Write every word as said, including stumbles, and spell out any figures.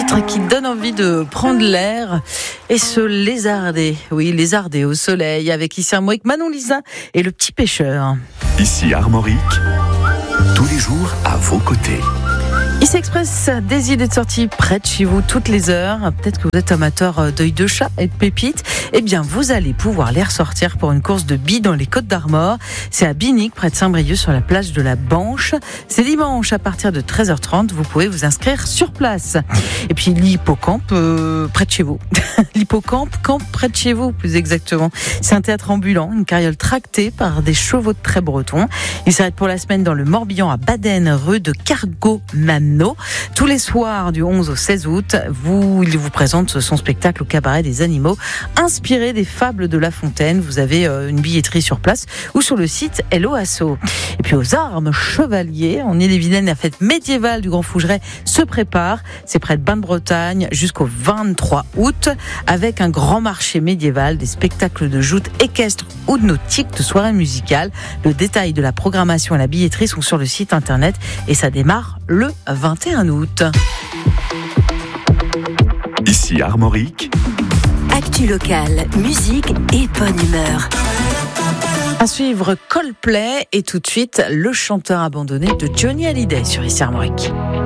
titre qui donne envie de prendre l'air et se lézarder. Oui, lézarder au soleil avec ici Armorique, Manon Lisa et le petit pêcheur. Ici Armorique, tous les jours à vos côtés. Ici Express, des idées de sortie près de chez vous toutes les heures. Peut-être que vous êtes amateur d'œil de chat et de pépites. Eh bien, vous allez pouvoir les ressortir pour une course de billes dans les Côtes d'Armor. C'est à Binic, près de Saint-Brieuc, sur la plage de la Banche. C'est dimanche à partir de treize heures trente. Vous pouvez vous inscrire sur place. Et puis l'hippocampe, euh, près de chez vous. L'hippocampe, camp près de chez vous, plus exactement. C'est un théâtre ambulant, une carriole tractée par des chevaux de trait bretons. Il s'arrête pour la semaine dans le Morbihan à Baden, rue de Cargomano. Tous les soirs du onze au seize août, vous, il vous présente son spectacle au cabaret des animaux, inspiré des fables de La Fontaine. Vous avez euh, une billetterie sur place ou sur le site Hello Asso. Et puis aux armes chevaliers, en Ille-et-Vilaine, la fête médiévale du Grand Fougeray se prépare. C'est près de Bain-de-Bretagne jusqu'au vingt-trois août, avec un grand marché médiéval, des spectacles de joutes équestres ou de nautiques, de soirées musicales. Le détail de la programmation et la billetterie sont sur le site internet et ça démarre le vingt et un août. Ici Armorique. Actu locale, musique et bonne humeur. À suivre Coldplay et tout de suite le chanteur abandonné de Johnny Hallyday sur Ici Armorique.